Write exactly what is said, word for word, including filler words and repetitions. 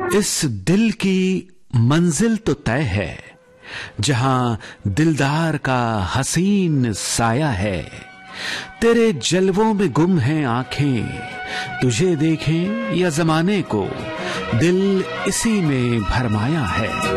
इस दिल की मंजिल तो तय है, जहां दिलदार का हसीन साया है। तेरे जलवों में गुम हैं आंखें, तुझे देखें या जमाने को, दिल इसी में भरमाया है।